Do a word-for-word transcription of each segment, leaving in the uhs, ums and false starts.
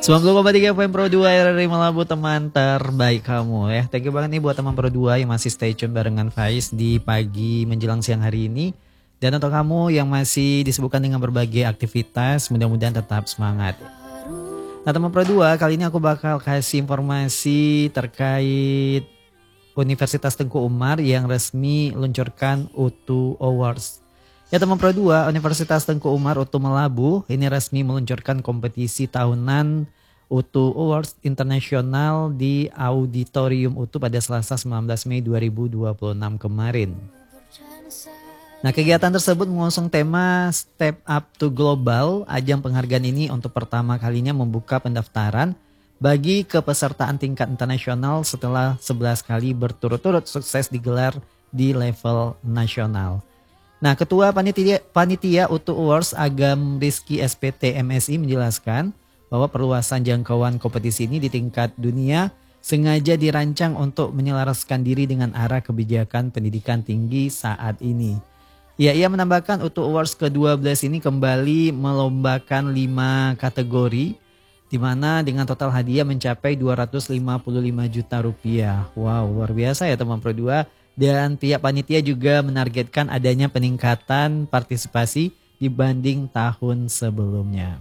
sembilan puluh koma tiga F M Pro dua R R I Melabu, teman terbaik kamu ya. Thank you banget nih buat teman Pro dua yang masih stay tune barengan Faiz di pagi menjelang siang hari ini. Dan untuk kamu yang masih disibukkan dengan berbagai aktivitas, mudah-mudahan tetap semangat. Nah teman Pro dua, kali ini aku bakal kasih informasi terkait Universitas Tengku Umar yang resmi luncurkan U T U Awards. Ya teman Pro dua, Universitas Tengku Umar U T U Melabu ini resmi meluncurkan kompetisi tahunan U T U Awards Internasional di Auditorium U T U pada Selasa sembilan belas Mei dua ribu dua puluh enam kemarin. Nah kegiatan tersebut mengusung tema Step Up to Global. Ajang penghargaan ini untuk pertama kalinya membuka pendaftaran bagi kepesertaan tingkat internasional setelah sebelas kali berturut-turut sukses digelar di level nasional. Nah, Ketua Panitia, Panitia U T U Awards Agam Rizky S P T M Si menjelaskan bahwa perluasan jangkauan kompetisi ini di tingkat dunia sengaja dirancang untuk menyelaraskan diri dengan arah kebijakan pendidikan tinggi saat ini. Ya, ia menambahkan U T U Awards ke dua belas ini kembali melombakan lima kategori, di mana dengan total hadiah mencapai dua ratus lima puluh lima juta rupiah. Wow, luar biasa ya teman Pro dua. Dan pihak panitia juga menargetkan adanya peningkatan partisipasi dibanding tahun sebelumnya.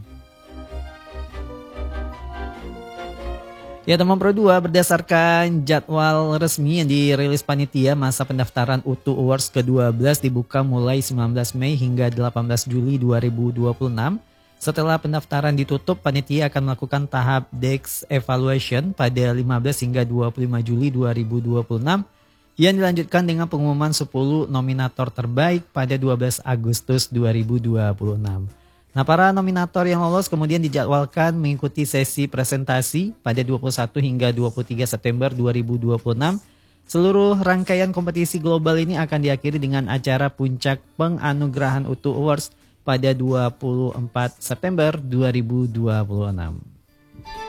Ya teman Pro dua, berdasarkan jadwal resmi yang dirilis panitia, masa pendaftaran U T U Awards ke dua belas dibuka mulai sembilan belas Mei hingga delapan belas Juli dua ribu dua puluh enam. Setelah pendaftaran ditutup, panitia akan melakukan tahap Dex Evaluation pada lima belas hingga dua puluh lima Juli dua ribu dua puluh enam yang dilanjutkan dengan pengumuman sepuluh nominator terbaik pada dua belas Agustus dua ribu dua puluh enam. Nah, para nominator yang lolos kemudian dijadwalkan mengikuti sesi presentasi pada dua puluh satu hingga dua puluh tiga September dua ribu dua puluh enam. Seluruh rangkaian kompetisi global ini akan diakhiri dengan acara puncak penganugerahan U T U Awards pada dua puluh empat September dua ribu dua puluh enam.